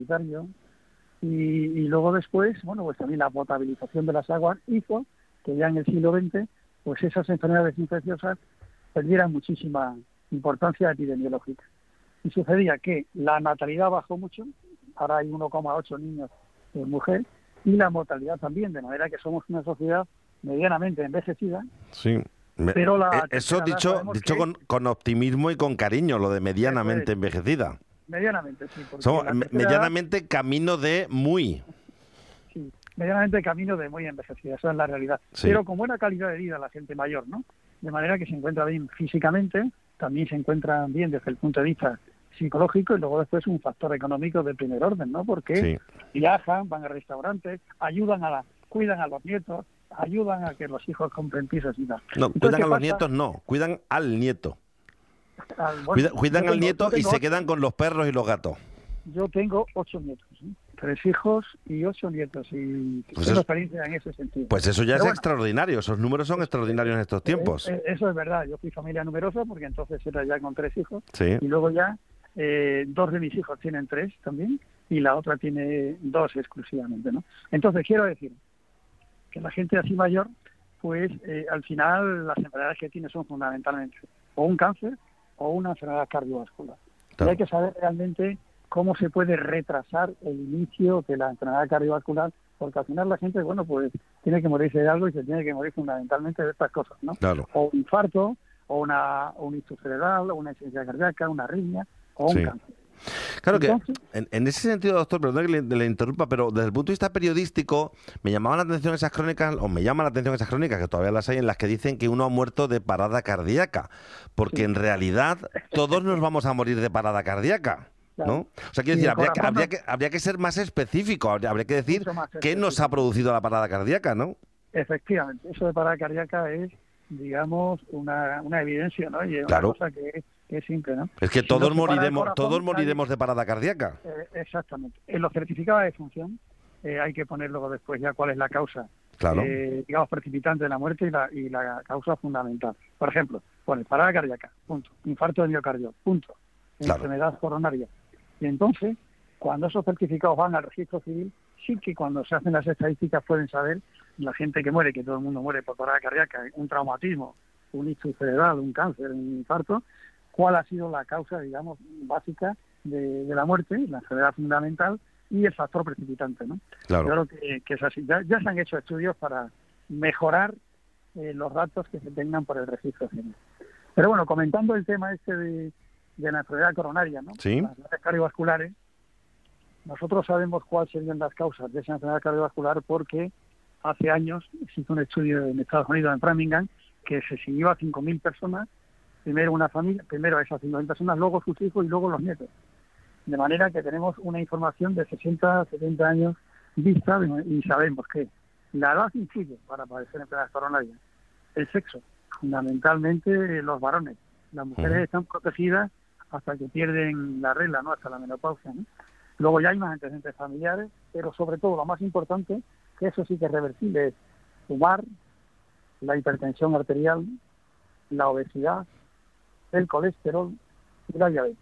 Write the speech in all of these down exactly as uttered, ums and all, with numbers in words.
sanitario. Y, y luego después, bueno, pues también la potabilización de las aguas hizo que ya en el siglo veinte, pues esas enfermedades infecciosas perdieran muchísima importancia epidemiológica. Y sucedía que la natalidad bajó mucho, ahora hay uno coma ocho niños por mujer, y la mortalidad también, de manera que somos una sociedad medianamente envejecida. Sí. Me, pero la eso dicho, dicho que... con, con optimismo y con cariño, lo de medianamente es, envejecida. Medianamente, sí. Porque Somos la medianamente edad, camino de muy. Sí, medianamente camino de muy envejecida, esa es la realidad. Sí. Pero con buena calidad de vida la gente mayor, ¿no? De manera que se encuentra bien físicamente, también se encuentran bien desde el punto de vista psicológico y luego después un factor económico de primer orden, ¿no? Porque sí. viajan, van a restaurantes, ayudan a la, cuidan a los nietos, ayudan a que los hijos compren pisos y tal. No, Entonces, cuidan a los pasa? nietos no, cuidan al nieto. Al, bueno, cuidan cuidan tengo, al nieto y se ocho. quedan con los perros y los gatos. Yo tengo ocho nietos, ¿eh? Tres hijos y ocho nietos, y pues tengo eso, experiencia en ese sentido. Pues eso ya Pero es bueno, extraordinario, esos números son extraordinarios en estos tiempos. Eh, eh, eso es verdad, yo fui familia numerosa porque entonces era ya con tres hijos, sí. y luego ya eh, dos de mis hijos tienen tres también, y la otra tiene dos exclusivamente, ¿no? Entonces quiero decir que la gente así mayor, pues eh, al final las enfermedades que tiene son fundamentalmente o un cáncer o una enfermedad cardiovascular. Claro. Y hay que saber realmente cómo se puede retrasar el inicio de la enfermedad cardiovascular, porque al final la gente, bueno, pues tiene que morirse de algo y se tiene que morir fundamentalmente de estas cosas, ¿no? Claro. O un infarto, o una o un ictus cerebral, o una insuficiencia cardíaca, una arritmia, o un sí. cáncer. Claro que, en, en ese sentido, doctor, perdón que le, le interrumpa, pero desde el punto de vista periodístico, me llamaban la atención esas crónicas, o me llaman la atención esas crónicas, que todavía las hay, en las que dicen que uno ha muerto de parada cardíaca, porque sí. en realidad todos nos vamos a morir de parada cardíaca. ¿No? O sea, quiero decir, habría que, habría, que, habría que ser más específico, habría, habría que decir qué nos ha producido la parada cardíaca, ¿no? Efectivamente, eso de parada cardíaca es, digamos, una, una evidencia, ¿no? Y es claro. una cosa que es, que es simple, ¿no? Es que si todos no moriremos, corazón, todos moriremos hay, de parada cardíaca. Eh, exactamente. En los certificados de defunción eh, hay que poner luego después ya cuál es la causa, claro. eh, digamos, precipitante de la muerte y la, y la causa fundamental. Por ejemplo, pone parada cardíaca, punto. Infarto de miocardio, punto. Claro. Enfermedad coronaria. Y entonces, cuando esos certificados van al registro civil, sí que cuando se hacen las estadísticas pueden saber la gente que muere, que todo el mundo muere por parada cardíaca, un traumatismo, un ictus cerebral, un cáncer, un infarto, cuál ha sido la causa, digamos, básica de, de la muerte, la enfermedad fundamental y el factor precipitante, ¿no? Claro. Yo creo que, que es así. Ya, ya se han hecho estudios para mejorar eh, los datos que se tengan por el registro civil. Pero bueno, comentando el tema este de... de la enfermedad coronaria, ¿no? ¿Sí? Las enfermedades cardiovasculares, nosotros sabemos cuáles serían las causas de esa enfermedad cardiovascular porque hace años existe un estudio en Estados Unidos, en Framingham, que se siguió a cinco mil personas, primero una familia, primero a esas cinco mil personas, luego sus hijos y luego los nietos. De manera que tenemos una información de sesenta, setenta años vista y sabemos que la edad influye para padecer enfermedades coronarias. El sexo, fundamentalmente los varones. Las mujeres uh-huh. están protegidas hasta que pierden la regla, ¿no? Hasta la menopausia, ¿no? Luego ya hay más antecedentes familiares, pero sobre todo lo más importante, que eso sí que es reversible, es fumar, la hipertensión arterial, la obesidad, el colesterol y la diabetes.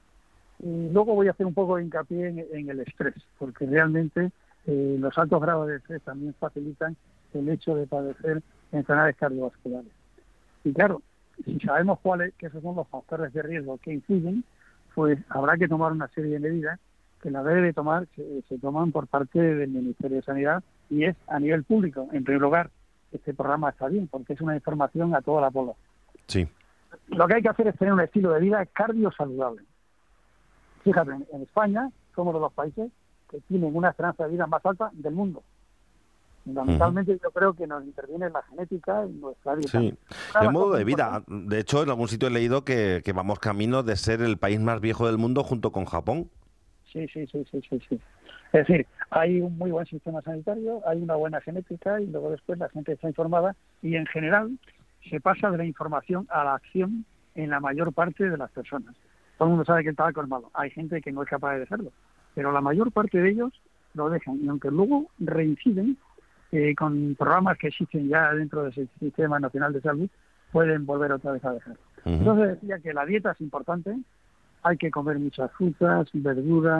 Y luego voy a hacer un poco de hincapié en, en el estrés, porque realmente eh, los altos grados de estrés también facilitan el hecho de padecer enfermedades cardiovasculares. Y claro, si sabemos cuáles, que esos son los factores de riesgo que inciden, pues habrá que tomar una serie de medidas que la debe de tomar, se, se toman por parte del Ministerio de Sanidad y es a nivel público. En primer lugar, este programa está bien porque es una información a toda la población. Sí. Lo que hay que hacer es tener un estilo de vida cardiosaludable. Fíjate, en, en España somos de los países que tienen una esperanza de vida más alta del mundo. Fundamentalmente uh-huh. yo creo que nos interviene la genética y nuestra dieta. Sí, el modo de vida. De hecho, en algún sitio he leído que, que vamos camino de ser el país más viejo del mundo junto con Japón. Sí, sí, sí, sí, sí, sí. Es decir, hay un muy buen sistema sanitario, hay una buena genética y luego después la gente está informada y en general se pasa de la información a la acción en la mayor parte de las personas. Todo el mundo sabe que el tabaco es malo. Hay gente que no es capaz de dejarlo, pero la mayor parte de ellos lo dejan y aunque luego reinciden, Eh, con programas que existen ya dentro del Sistema Nacional de Salud, pueden volver otra vez a dejar. Uh-huh. Entonces decía que la dieta es importante, hay que comer muchas frutas, verduras,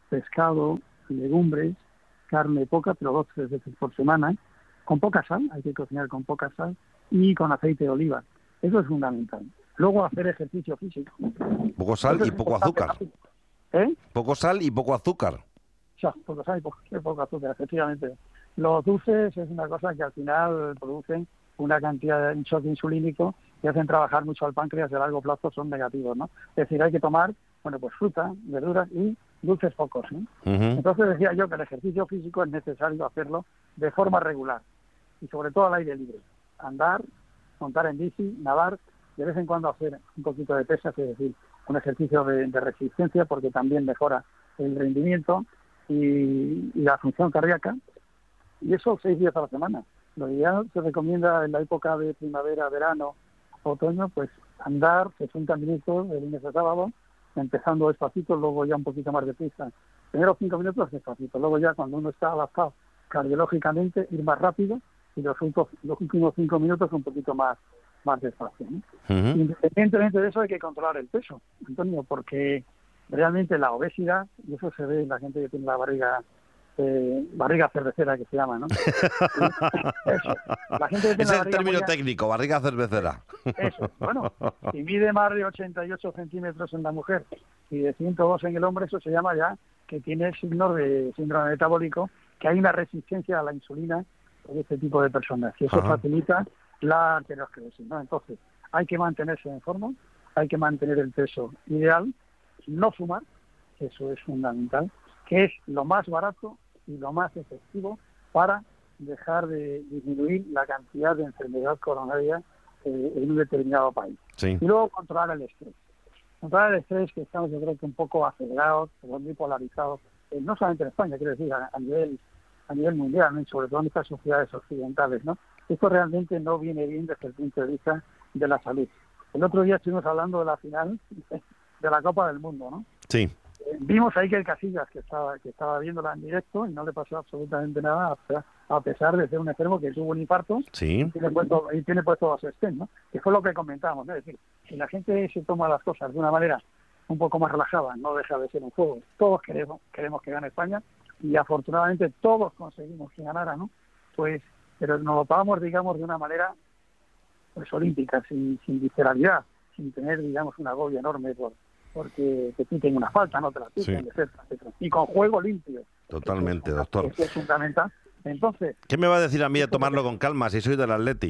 pescado, legumbres, carne poca, pero dos tres veces por semana, con poca sal, hay que cocinar con poca sal, y con aceite de oliva. Eso es fundamental. Luego hacer ejercicio físico. Poco sal y poco azúcar. ¿Eh? Poco sal y poco azúcar. O sea, poco sal y poco, y poco azúcar, efectivamente. Los dulces es una cosa que al final producen una cantidad de choque insulínico que hacen trabajar mucho al páncreas, de largo plazo son negativos, ¿no? Es decir, hay que tomar, bueno, pues fruta, verduras y dulces pocos, ¿eh? Uh-huh. Entonces decía yo que el ejercicio físico es necesario hacerlo de forma regular y sobre todo al aire libre. Andar, montar en bici, nadar, de vez en cuando hacer un poquito de pesas, es decir, un ejercicio de, de resistencia porque también mejora el rendimiento y, y la función cardíaca, y eso seis días a la semana. Lo ideal se recomienda en la época de primavera, verano, otoño, pues andar sesenta minutos de lunes a sábado, empezando despacito, luego ya un poquito más deprisa. Primero cinco minutos despacito, luego ya cuando uno está adaptado cardiológicamente, ir más rápido, y los, los últimos cinco minutos un poquito más, más despacio, ¿no? Uh-huh. Independientemente de eso hay que controlar el peso, Antonio, porque realmente la obesidad, y eso se ve en la gente que tiene la barriga Eh, barriga cervecera, que se llama, ¿no? Eso. La gente que tiene es la el término muy... técnico, barriga cervecera. Eso, bueno, si mide más de ochenta y ocho centímetros en la mujer y de ciento dos en el hombre, eso se llama ya que tiene signos de síndrome metabólico, que hay una resistencia a la insulina de este tipo de personas, y eso Ajá. facilita la arteriosclerosis, ¿no? Entonces, hay que mantenerse en forma, hay que mantener el peso ideal, no fumar, eso es fundamental, que es lo más barato y lo más efectivo para dejar de disminuir la cantidad de enfermedad coronaria eh, en un determinado país. Sí. Y luego controlar el estrés. Controlar el estrés, que estamos yo creo que un poco acelerados, muy polarizados, eh, no solamente en España, quiero decir, a, a nivel a nivel mundial, ¿no? Y sobre todo en estas sociedades occidentales, ¿no? Esto realmente no viene bien desde el punto de vista de la salud. El otro día estuvimos hablando de la final de la Copa del Mundo, ¿no? Sí. Vimos ahí que el Casillas, que estaba que estaba viéndola en directo, y no le pasó absolutamente nada, a pesar de ser un enfermo que tuvo un infarto, sí. y tiene puesto, y tiene puesto dos stents, ¿no? Que fue lo que comentábamos, ¿no? Es decir, si la gente se toma las cosas de una manera un poco más relajada, no deja de ser un juego. Todos queremos queremos que gane España, y afortunadamente todos conseguimos que ganara, ¿no? Pues, pero nos lo tomamos, digamos, de una manera pues olímpica, sin, sin visceralidad, sin tener, digamos, una agobio enorme por porque te piten una falta, no te la piten, sí. etcétera, etcétera. Y con juego limpio. Totalmente, eso, doctor. Eso es fundamental. Entonces, ¿qué me va a decir a mí de tomarlo con calma si soy del Atleti?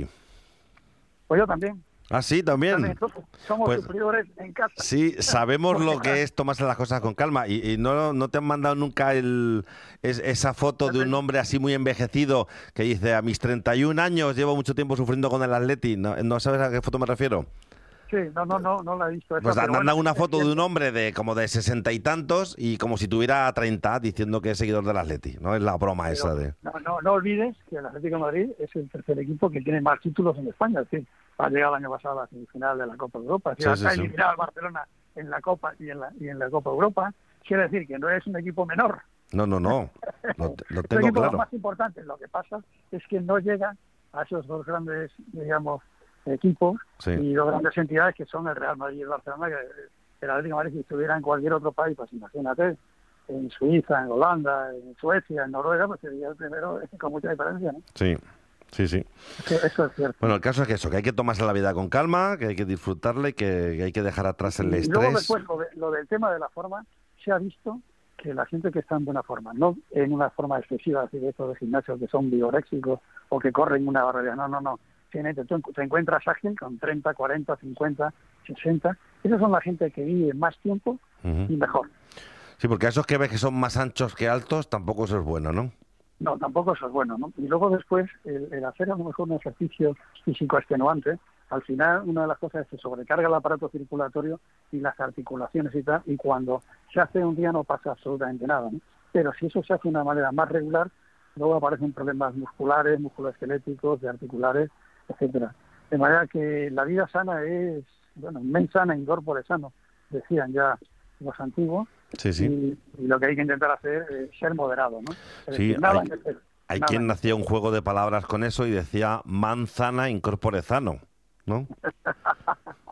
Pues yo también. Ah, sí, también. también. Somos pues, sufridores en casa. Sí, sabemos lo que es tomarse las cosas con calma. Y, y no, no te han mandado nunca el, es, esa foto de un hombre así muy envejecido que dice, a mis treinta y un años llevo mucho tiempo sufriendo con el Atleti. ¿No, ¿no sabes a qué foto me refiero? Sí, no, no, no, no la he visto. Esa, pues han bueno, dado una foto de un hombre de como de sesenta y tantos y como si tuviera treinta diciendo que es seguidor del Atleti, ¿no? Es la broma pero, esa de... No, no, no olvides que el Atlético de Madrid es el tercer equipo que tiene más títulos en España, es decir, ha llegado el año pasado a la semifinal de la Copa de Europa, es decir, sí, sí, ha sí. eliminado al Barcelona en la Copa y en la, y en la Copa de Europa, quiere decir que no es un equipo menor. No, no, no, lo, lo tengo es el claro. Lo más importante, lo que pasa es que no llega a esos dos grandes, digamos, equipos sí. y dos grandes entidades que son el Real Madrid y el Barcelona, que el Atlético de Madrid si estuviera en cualquier otro país, pues imagínate, en Suiza, en Holanda, en Suecia, en Noruega, pues sería el primero con mucha diferencia, ¿no? Sí, sí, sí. Eso, eso es cierto. Bueno, el caso es que eso, que hay que tomarse la vida con calma, que hay que disfrutarla y que, que hay que dejar atrás el y estrés. Y luego después, lo, de, lo del tema de la forma, se ha visto que la gente que está en buena forma, no en una forma excesiva, así de estos de gimnasios que son bioréxicos o que corren una barbaridad, no, no, no. Tú te encuentras ágil con treinta, cuarenta, cincuenta, sesenta. Esas son la gente que vive más tiempo uh-huh. y mejor. Sí, porque a esos que ves que son más anchos que altos, tampoco eso es bueno, ¿no? No, tampoco eso es bueno, ¿no? Y luego después, el, el hacer a lo mejor un ejercicio físico extenuante, al final una de las cosas es que sobrecarga el aparato circulatorio y las articulaciones y tal, y cuando se hace un día no pasa absolutamente nada, ¿no? Pero si eso se hace de una manera más regular, luego aparecen problemas musculares, musculoesqueléticos, de articulares, etcétera. De manera que la vida sana es, bueno, mens sana, in corpore sano, decían ya los antiguos, sí, sí. Y, y lo que hay que intentar hacer es ser moderado, ¿no? Es sí, decir, nada hay, que ser, hay nada. quien hacía un juego de palabras con eso y decía manzana in corpore sano, ¿no?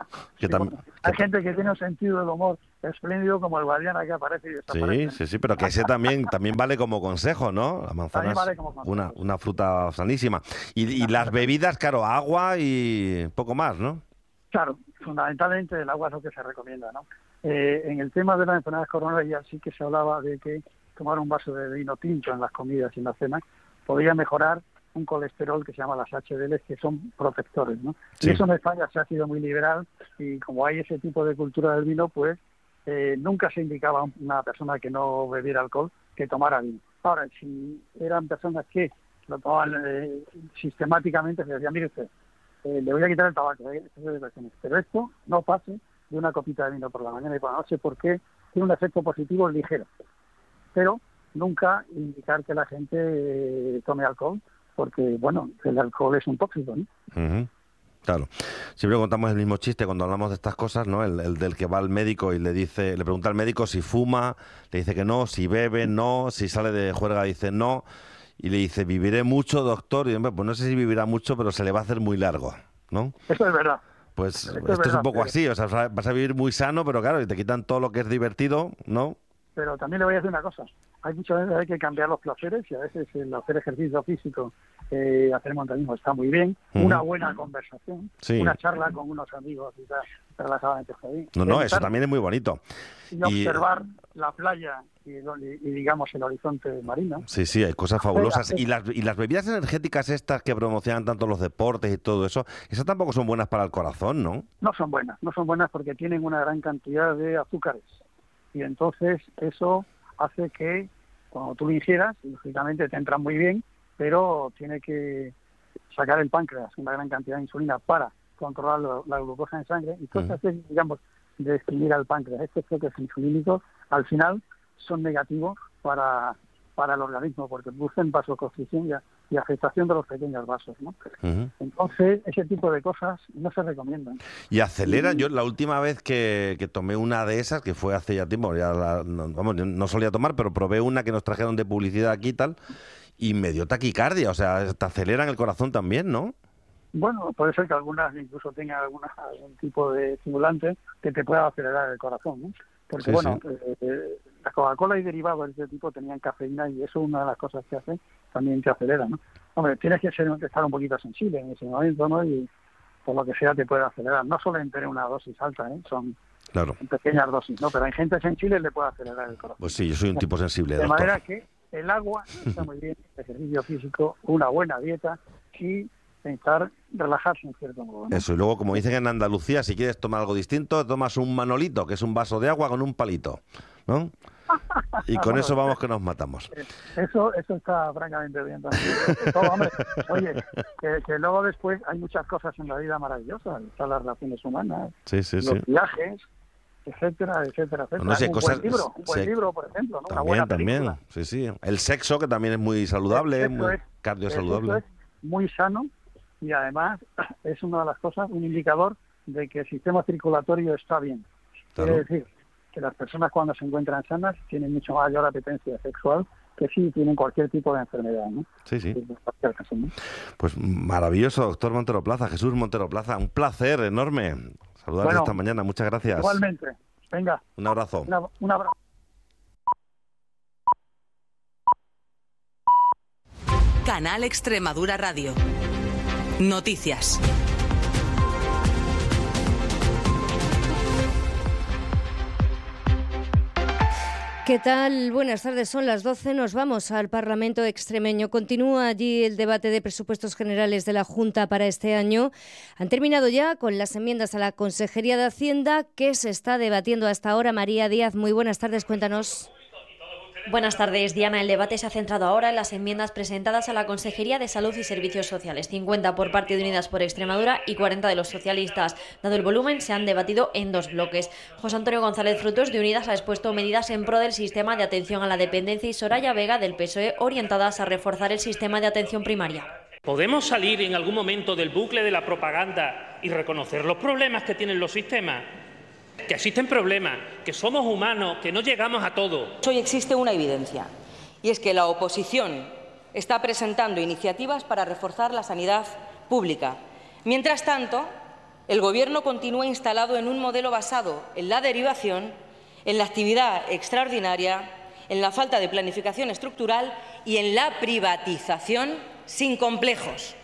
Que tam... bueno, hay que gente que tiene un sentido del humor espléndido, como el Guadiana, que aparece y desaparece. Sí, sí, sí, pero que ese también también vale como consejo, ¿no? La manzana es vale como consejo. una, una fruta sanísima. Y, y las bebidas, claro, agua y poco más, ¿no? Claro, fundamentalmente el agua es lo que se recomienda, ¿no? Eh, en el tema de las enfermedades coronarias sí que se hablaba de que tomar un vaso de vino tinto en las comidas y en la cena podría mejorar un colesterol que se llama las H D L, que son protectores, ¿no? Sí. Y eso en España se ha sido muy liberal, y como hay ese tipo de cultura del vino, pues eh, nunca se indicaba a una persona que no bebiera alcohol que tomara vino. Ahora, si eran personas que lo tomaban eh, sistemáticamente, se decía, mire usted, eh, le voy a quitar el tabaco, ¿eh? pero esto no pase de una copita de vino por la mañana y por la noche, porque tiene un efecto positivo ligero, pero nunca indicar que la gente eh, tome alcohol, porque, bueno, el alcohol es un tóxico, ¿no? Uh-huh. Claro. Siempre contamos el mismo chiste cuando hablamos de estas cosas, ¿no? El, el del que va al médico y le dice, le pregunta al médico si fuma, le dice que no, si bebe, no, si sale de juerga dice no, y le dice, viviré mucho, doctor, y dice, pues no sé si vivirá mucho, pero se le va a hacer muy largo, ¿no? Eso es verdad. Pues esto, esto es, verdad, es un poco pero... así, o sea, vas a vivir muy sano, pero claro, y te quitan todo lo que es divertido, ¿no? Pero también le voy a decir una cosa, hay muchas veces hay que cambiar los placeres, y a veces el hacer ejercicio físico, eh, hacer montañismo está muy bien, uh-huh. Una buena conversación, sí. Una charla con unos amigos y tal, relajadamente está bien. No, no, eso también es muy bonito. Y observar y... la playa y, y, digamos, el horizonte marino. Sí, sí, hay cosas fabulosas. Y las, y las bebidas energéticas estas que promocionan tanto los deportes y todo eso, esas tampoco son buenas para el corazón, ¿no? No son buenas, no son buenas porque tienen una gran cantidad de azúcares. Y entonces eso hace que cuando tú lo ingieras, lógicamente te entran muy bien, pero tiene que sacar el páncreas una gran cantidad de insulina para controlar lo, la glucosa en sangre, y entonces, uh-huh. digamos, de exprimir al páncreas. Estos choques insulínicos, al final, son negativos para, para el organismo, porque producen vasoconstricción y, y afectación de los pequeños vasos, ¿no? Uh-huh. Entonces, ese tipo de cosas no se recomiendan. Y aceleran. Yo la última vez que, que tomé una de esas, que fue hace ya tiempo, ya la, no, vamos, no solía tomar, pero probé una que nos trajeron de publicidad aquí y tal, y me dio taquicardia, o sea, te aceleran el corazón también, ¿no? Bueno, puede ser que algunas incluso tengan alguna, algún tipo de estimulante que te pueda acelerar el corazón, ¿no? Porque, sí, bueno, sí. Eh, eh, la Coca-Cola y derivados de ese tipo tenían cafeína, y eso es una de las cosas que hace, también te acelera, ¿no? Hombre, tienes que ser, estar un poquito sensible en ese momento, ¿no? Y por lo que sea te puede acelerar. No solo en tener una dosis alta, ¿eh? Son claro. pequeñas dosis, ¿no? Pero hay gente sensible le puede acelerar el corazón. Pues sí, yo soy un tipo sensible, De doctor. manera que el agua está muy bien, ejercicio físico, una buena dieta y intentar relajarse en cierto modo, ¿no? Eso, y luego, como dicen en Andalucía, si quieres tomar algo distinto, tomas un manolito, que es un vaso de agua con un palito, ¿no? Y con eso vamos que nos matamos. Eso eso está francamente bien también. Todo, hombre, oye, que, que luego después hay muchas cosas en la vida maravillosas, están las relaciones humanas, sí, sí, los sí. viajes, etcétera, etcétera, etcétera. No sé, un cosas, buen libro, un buen sí, libro, por ejemplo, ¿no? También, Una buena película. también, sí, sí. El sexo, que también es muy saludable, es muy cardiosaludable. Es muy sano, y además es una de las cosas, un indicador de que el sistema circulatorio está bien. Claro. Quiere decir que las personas cuando se encuentran sanas tienen mucho mayor apetencia sexual que si tienen cualquier tipo de enfermedad, ¿no? Sí, sí. En cualquier caso, ¿no? Pues maravilloso, doctor Montero Plaza, Jesús Montero Plaza, un placer enorme saludarte bueno, esta mañana, muchas gracias. Igualmente, venga. Un abrazo. Una, un abrazo. Canal Extremadura Radio. Noticias. ¿Qué tal? Buenas tardes, son las doce, nos vamos al Parlamento extremeño. Continúa allí el debate de presupuestos generales de la Junta para este año. Han terminado ya con las enmiendas a la Consejería de Hacienda, que se está debatiendo hasta ahora. María Díaz, muy buenas tardes, cuéntanos. Buenas tardes, Diana. El debate se ha centrado ahora en las enmiendas presentadas a la Consejería de Salud y Servicios Sociales, cincuenta por parte de Unidas por Extremadura y cuarenta de los socialistas. Dado el volumen, se han debatido en dos bloques. José Antonio González Frutos, de Unidas, ha expuesto medidas en pro del sistema de atención a la dependencia, y Soraya Vega, del P S O E, orientadas a reforzar el sistema de atención primaria. ¿Podemos salir en algún momento del bucle de la propaganda y reconocer los problemas que tienen los sistemas? Que existen problemas, que somos humanos, que no llegamos a todo. Hoy existe una evidencia, y es que la oposición está presentando iniciativas para reforzar la sanidad pública. Mientras tanto, el Gobierno continúa instalado en un modelo basado en la derivación, en la actividad extraordinaria, en la falta de planificación estructural y en la privatización sin complejos.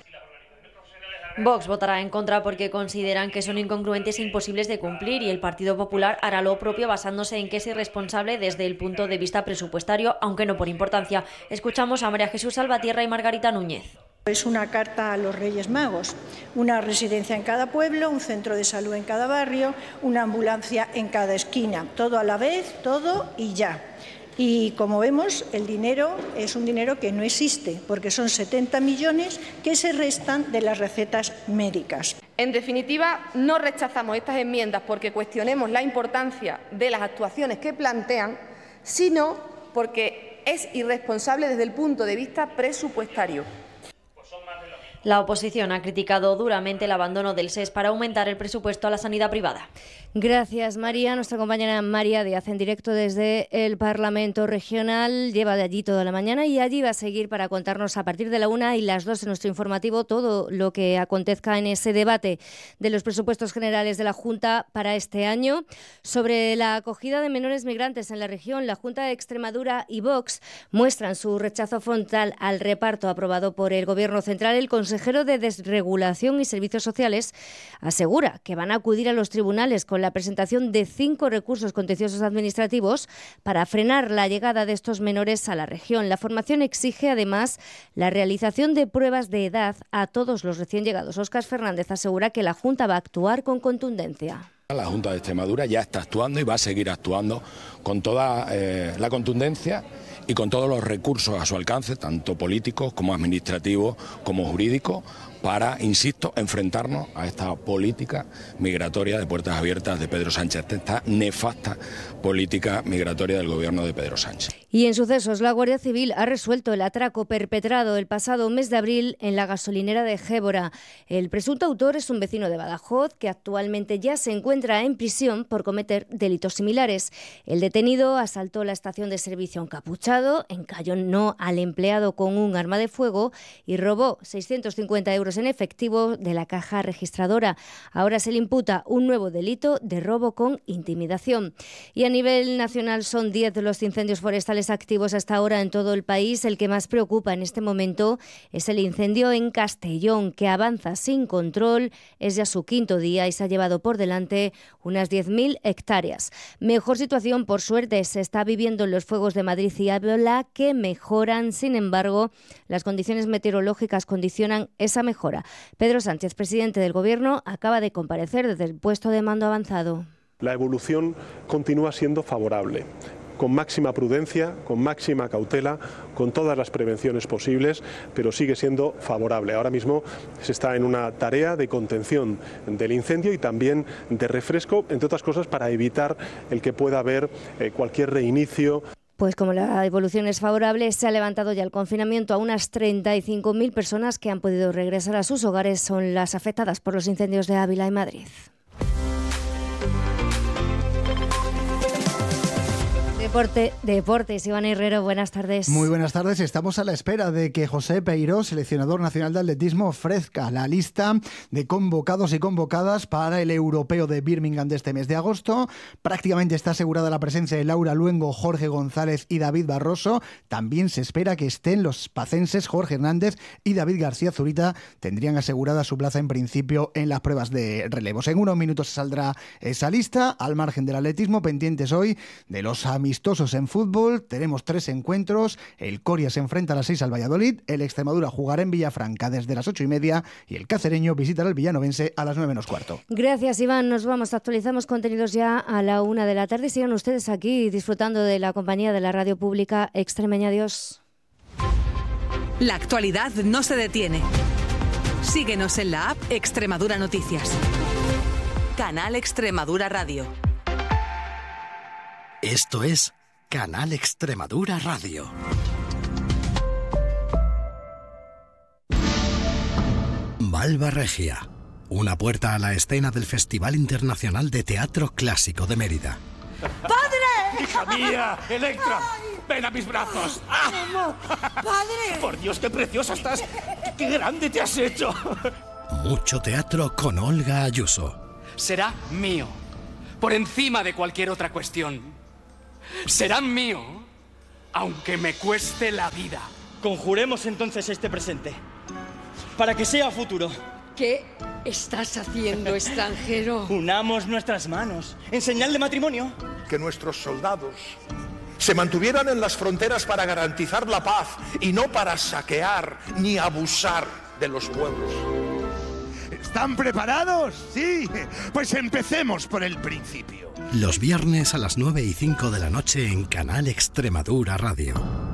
Vox votará en contra porque consideran que son incongruentes e imposibles de cumplir, y el Partido Popular hará lo propio basándose en que es irresponsable desde el punto de vista presupuestario, aunque no por importancia. Escuchamos a María Jesús Salvatierra y Margarita Núñez. Es una carta a los Reyes Magos, una residencia en cada pueblo, un centro de salud en cada barrio, una ambulancia en cada esquina, todo a la vez, todo y ya. Y como vemos, el dinero es un dinero que no existe, porque son setenta millones que se restan de las recetas médicas. En definitiva, no rechazamos estas enmiendas porque cuestionemos la importancia de las actuaciones que plantean, sino porque es irresponsable desde el punto de vista presupuestario. La oposición ha criticado duramente el abandono del S E S para aumentar el presupuesto a la sanidad privada. Gracias, María. Nuestra compañera María Díaz, en directo desde el Parlamento Regional, lleva de allí toda la mañana y allí va a seguir para contarnos a partir de la una y las dos en nuestro informativo todo lo que acontezca en ese debate de los presupuestos generales de la Junta para este año. Sobre la acogida de menores migrantes en la región, la Junta de Extremadura y Vox muestran su rechazo frontal al reparto aprobado por el Gobierno central. El consejero de Desregulación y Servicios Sociales asegura que van a acudir a los tribunales con la presentación de cinco recursos contenciosos administrativos para frenar la llegada de estos menores a la región. La formación exige además la realización de pruebas de edad a todos los recién llegados. Óscar Fernández asegura que la Junta va a actuar con contundencia. La Junta de Extremadura ya está actuando y va a seguir actuando con toda eh, la contundencia y con todos los recursos a su alcance, tanto políticos como administrativos como jurídicos, para, insisto, enfrentarnos a esta política migratoria de puertas abiertas de Pedro Sánchez, esta nefasta política migratoria del gobierno de Pedro Sánchez. Y en sucesos, la Guardia Civil ha resuelto el atraco perpetrado el pasado mes de abril en la gasolinera de Gébora. El presunto autor es un vecino de Badajoz que actualmente ya se encuentra en prisión por cometer delitos similares. El detenido asaltó la estación de servicio encapuchado, encallonó al empleado con un arma de fuego y robó seiscientos cincuenta euros en efectivo de la caja registradora. Ahora se le imputa un nuevo delito de robo con intimidación. Y a nivel nacional son diez los incendios forestales activos hasta ahora en todo el país. El que más preocupa en este momento es el incendio en Castellón, que avanza sin control. Es ya su quinto día y se ha llevado por delante unas diez mil hectáreas. Mejor situación, por suerte, se está viviendo en los fuegos de Madrid y Ávila, que mejoran. Sin embargo, las condiciones meteorológicas condicionan esa mejora. Pedro Sánchez, presidente del Gobierno, acaba de comparecer desde el puesto de mando avanzado. La evolución continúa siendo favorable, con máxima prudencia, con máxima cautela, con todas las prevenciones posibles, pero sigue siendo favorable. Ahora mismo se está en una tarea de contención del incendio y también de refresco, entre otras cosas, para evitar el que pueda haber eh, cualquier reinicio. Pues como la evolución es favorable, se ha levantado ya el confinamiento a unas treinta y cinco mil personas que han podido regresar a sus hogares. Son las afectadas por los incendios de Ávila y Madrid. Deporte, deportes, Iván Herrero, buenas tardes. Muy buenas tardes. Estamos a la espera de que José Peiró, seleccionador nacional de atletismo, ofrezca la lista de convocados y convocadas para el europeo de Birmingham de este mes de agosto. Prácticamente está asegurada la presencia de Laura Luengo, Jorge González y David Barroso. También se espera que estén los pacenses Jorge Hernández y David García Zurita. Tendrían asegurada su plaza en principio en las pruebas de relevos. En unos minutos saldrá esa lista. Al margen del atletismo, pendientes hoy de los amistosos en fútbol. Tenemos tres encuentros. El Coria se enfrenta a las seis al Valladolid, el Extremadura jugará en Villafranca desde las ocho y media y el Cacereño visitará al Villanovense a las nueve menos cuarto. Gracias, Iván. Nos vamos, actualizamos contenidos ya a la una de la tarde. Sigan ustedes aquí disfrutando de la compañía de la radio pública extremeña. Adiós. La actualidad no se detiene. Síguenos en la app Extremadura Noticias. Canal Extremadura Radio. Esto es Canal Extremadura Radio. Malva Regia, una puerta a la escena del Festival Internacional de Teatro Clásico de Mérida. ¡Padre! ¡Hija mía! ¡Electra! ¡Ay! ¡Ven a mis brazos! ¡Ah! ¡Padre! ¡Por Dios, qué preciosa estás! ¡Qué grande te has hecho! Mucho teatro con Olga Ayuso. será mío, por encima de cualquier otra cuestión. Será mío, aunque me cueste la vida. Conjuremos entonces este presente, para que sea futuro. ¿Qué estás haciendo, extranjero? Unamos nuestras manos en señal de matrimonio. Que nuestros soldados se mantuvieran en las fronteras para garantizar la paz y no para saquear ni abusar de los pueblos. ¿Están preparados? Sí, pues empecemos por el principio. Los viernes a las nueve y cinco de la noche en Canal Extremadura Radio.